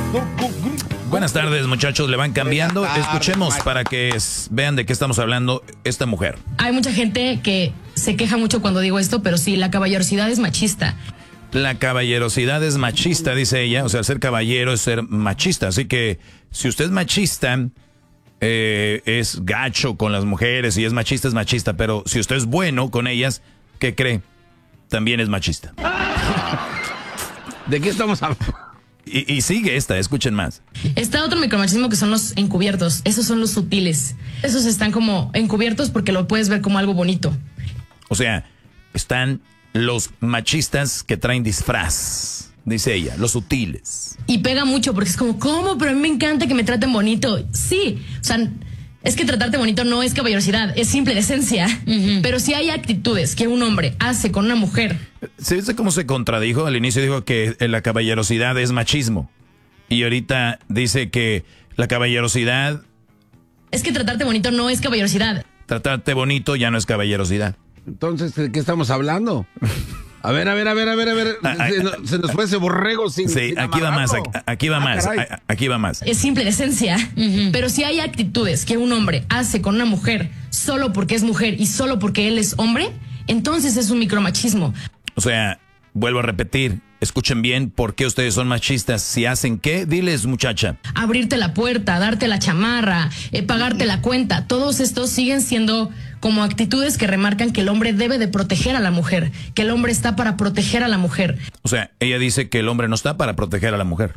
Buenas tardes, muchachos, le van cambiando. Escuchemos para que vean de qué estamos hablando esta mujer. Hay mucha gente que se queja mucho cuando digo esto, pero sí, la caballerosidad es machista. La caballerosidad es machista, dice ella. O sea, ser caballero es ser machista. Así que si usted es machista, es gacho con las mujeres y es machista. Pero si usted es bueno con ellas, ¿qué cree? También es machista. ¿De qué estamos hablando? Y sigue escuchen más. Está otro micromachismo que son los encubiertos. Esos son los sutiles. Esos están como encubiertos porque lo puedes ver como algo bonito. O sea, están los machistas que traen disfraz, dice ella, los sutiles. Y pega mucho porque es como, ¿cómo? Pero a mí me encanta que me traten bonito. Sí, o sea, es que tratarte bonito no es caballerosidad, es simple esencia. Pero si hay actitudes que un hombre hace con una mujer. ¿Se dice cómo se contradijo? Al inicio dijo que la caballerosidad es machismo. Y ahorita dice que la caballerosidad... Es que tratarte bonito no es caballerosidad. Tratarte bonito ya no es caballerosidad. Entonces, ¿de qué estamos hablando? A ver. Se nos fue ese borrego sin... Sí, sin aquí va más, aquí va más. Es simple esencia. Pero si hay actitudes que un hombre hace con una mujer solo porque es mujer y solo porque él es hombre, entonces es un micromachismo. O sea, vuelvo a repetir, escuchen bien por qué ustedes son machistas. Si hacen qué, diles, muchacha. Abrirte la puerta, darte la chamarra, pagarte la cuenta. Todos estos siguen siendo como actitudes que remarcan que el hombre debe de proteger a la mujer, que el hombre está para proteger a la mujer. O sea, ella dice que el hombre no está para proteger a la mujer.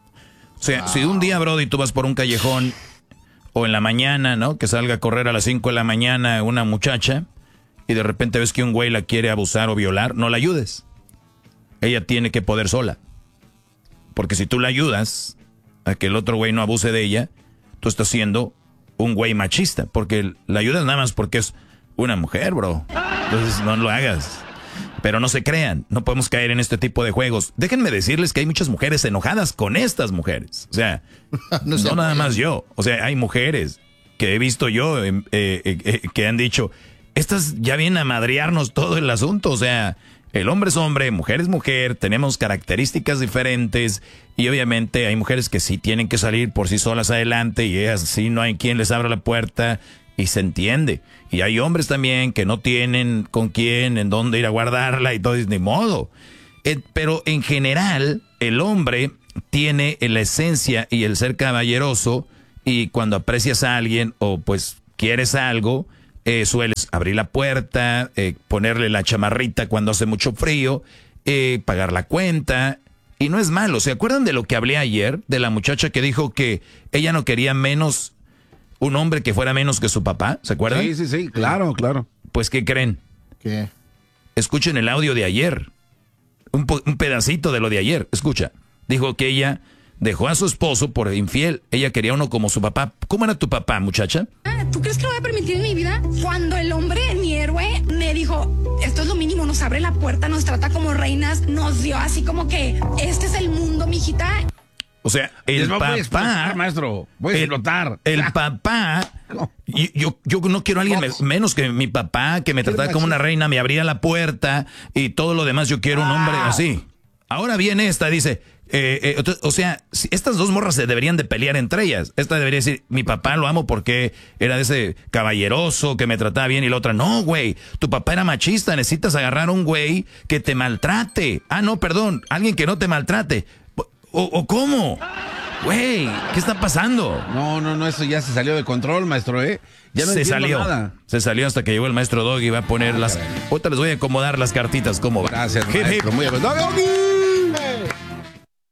O sea, si un día, Brody, tú vas por un callejón o en la mañana, ¿no? Que salga a correr a las 5 de la mañana una muchacha y de repente ves que un güey la quiere abusar o violar, no la ayudes. Ella tiene que poder sola. Porque si tú la ayudas a que el otro güey no abuse de ella, tú estás siendo un güey machista. Porque la ayudas nada más porque es una mujer, bro. Entonces no lo hagas. Pero no se crean, no podemos caer en este tipo de juegos. Déjenme decirles que hay muchas mujeres enojadas con estas mujeres. O sea, no nada más yo. O sea, hay mujeres que he visto yo que han dicho, estas ya vienen a madrearnos todo el asunto. O sea, el hombre es hombre, mujer es mujer, tenemos características diferentes y obviamente hay mujeres que sí tienen que salir por sí solas adelante y ellas sí no hay quien les abra la puerta y se entiende. Y hay hombres también que no tienen con quién, en dónde ir a guardarla y todo, es ni modo. Pero en general, el hombre tiene la esencia y el ser caballeroso y cuando aprecias a alguien o pues quieres algo, sueles abrir la puerta, ponerle la chamarrita cuando hace mucho frío, pagar la cuenta. Y no es malo. ¿Se acuerdan de lo que hablé ayer? De la muchacha que dijo que ella no quería menos, un hombre que fuera menos que su papá. ¿Se acuerdan? Sí, claro. Pues, ¿qué creen? ¿Qué? Escuchen el audio de ayer. Un pedacito de lo de ayer. Escucha. Dijo que ella dejó a su esposo por infiel. Ella quería uno como su papá. ¿Cómo era tu papá, muchacha? ¿Tú crees que lo voy a permitir en mi vida? Cuando el hombre, mi héroe, me dijo, esto es lo mínimo, nos abre la puerta, nos trata como reinas, nos dio así como que, este es el mundo, mijita. O sea, el papá... Voy a explotar, maestro. Voy a explotar. El papá... Yo no quiero a alguien menos que mi papá, que me tratara como una reina, me abría la puerta y todo lo demás. Yo quiero un hombre así. Ahora viene esta, dice... o sea, estas dos morras se deberían de pelear entre ellas. Esta debería decir, mi papá lo amo porque era de ese caballeroso que me trataba bien. Y la otra, no, güey, tu papá era machista, necesitas agarrar a un güey que te maltrate. Ah, no, perdón, alguien que no te maltrate. ¿O cómo? Güey, ¿qué está pasando? No, eso ya se salió de control, maestro, Ya no entiendo nada. Se salió hasta que llegó el maestro Doggy y va a poner las... Ahorita les voy a acomodar las cartitas, ¿cómo va? Gracias, maestro, muy bien.